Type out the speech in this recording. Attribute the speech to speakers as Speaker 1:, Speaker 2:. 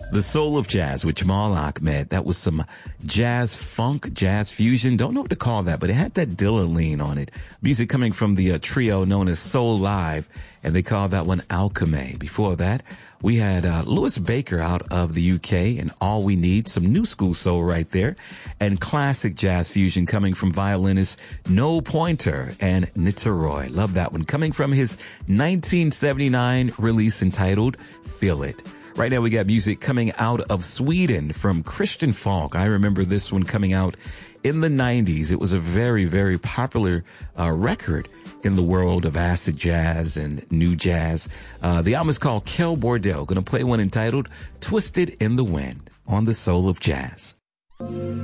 Speaker 1: The Soul of Jazz with Jamal Ahmed. That was some jazz funk, jazz fusion. Don't know what to call that, but it had that Dilla lean on it. Music coming from the trio known as Soul Live, and they call that one Alchemy. Before that, we had Louis Baker out of the UK and All We Need, some new school soul right there, and classic jazz fusion coming from violinist No Pointer and Nitoroy. Love that one. Coming from his 1979 release entitled Feel It. Right now we got music coming out of Sweden from Christian Falk. I remember this one coming out in the 90s. It was a very, very popular record in the world of acid jazz and new jazz. The album is called Kel Bordel. Going to play one entitled Twisted in the Wind on the Soul of Jazz.